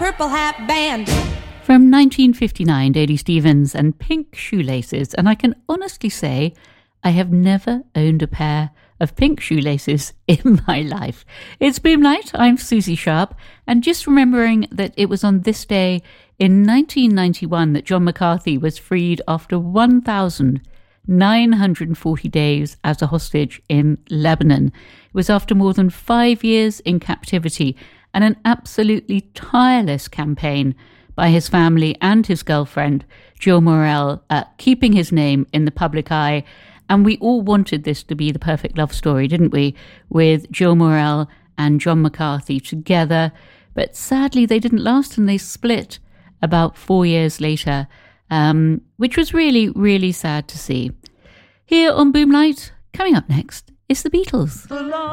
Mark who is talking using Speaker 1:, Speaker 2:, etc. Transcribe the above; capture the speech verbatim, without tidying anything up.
Speaker 1: Purple Hat Band.
Speaker 2: From nineteen fifty-nine, Lady Stevens and Pink Shoelaces. And I can honestly say I have never owned a pair of pink shoelaces in my life. It's Boomlight. I'm Susie Sharp. And just remembering that it was on this day in nineteen ninety-one that John McCarthy was freed after one thousand nine hundred forty days as a hostage in Lebanon. It was after more than five years in captivity and an absolutely tireless campaign by his family and his girlfriend, Jill Morell, uh, keeping his name in the public eye. And we all wanted this to be the perfect love story, didn't we? With Jill Morell and John McCarthy together. But sadly, they didn't last and they split about four years later, um, which was really, really sad to see. Here on Boomlight, coming up next is the Beatles.